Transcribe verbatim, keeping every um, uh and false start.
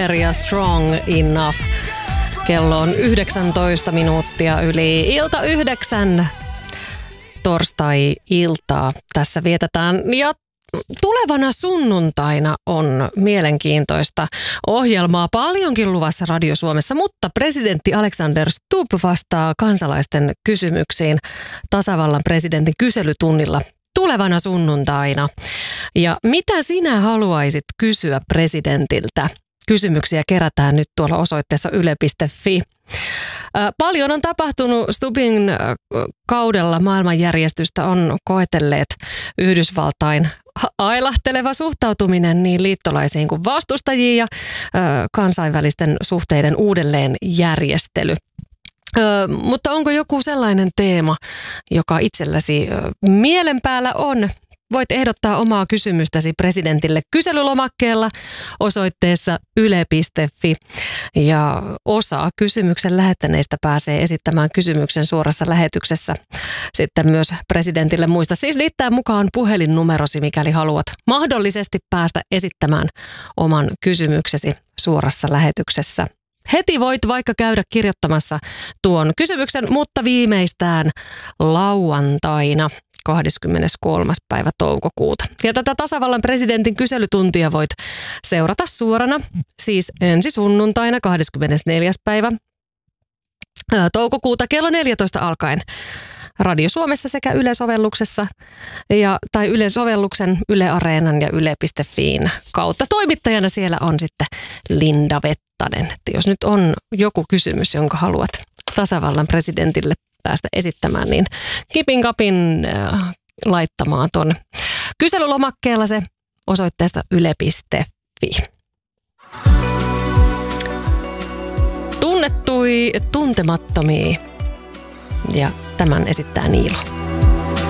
Miller ja Strong Enough. Kello on yhdeksäntoista minuuttia yli ilta yhdeksän. Torstai-iltaa tässä vietetään ja tulevana sunnuntaina on mielenkiintoista ohjelmaa paljonkin luvassa Radio Suomessa, mutta presidentti Alexander Stubb vastaa kansalaisten kysymyksiin tasavallan presidentin kyselytunnilla tulevana sunnuntaina. Ja mitä sinä haluaisit kysyä presidentiltä? Kysymyksiä kerätään nyt tuolla osoitteessa yle piste fi. Paljon on tapahtunut. Stubbin kaudella maailmanjärjestystä on koetelleet Yhdysvaltain ailahteleva suhtautuminen niin liittolaisiin kuin vastustajiin ja kansainvälisten suhteiden uudelleenjärjestely. Ö, mutta onko joku sellainen teema, joka itselläsi mielen päällä on? Voit ehdottaa omaa kysymystäsi presidentille kyselylomakkeella osoitteessa yle piste fi. Ja osa kysymyksen lähettäneistä pääsee esittämään kysymyksen suorassa lähetyksessä sitten myös presidentille. Muista siis liittää mukaan puhelinnumerosi, mikäli haluat mahdollisesti päästä esittämään oman kysymyksesi suorassa lähetyksessä. Heti voit vaikka käydä kirjoittamassa tuon kysymyksen, mutta viimeistään lauantaina kahdeskymmeneskolmas päivä toukokuuta. Ja tätä tasavallan presidentin kyselytuntia voit seurata suorana, siis ensi sunnuntaina kahdeskymmenesneljäs päivä toukokuuta kello neljätoista alkaen Radio Suomessa sekä Yle-sovelluksessa ja, tai Yle-sovelluksen, Yle Areenan ja yle piste fiin kautta. Toimittajana siellä on sitten Linda Vettanen. Että jos nyt on joku kysymys, jonka haluat tasavallan presidentille päästä esittämään, niin kipin kapin äh, laittamaan tuon kyselylomakkeella se osoitteesta yle piste fi. Tunnettui tuntemattomia ja tämän esittää Niilo.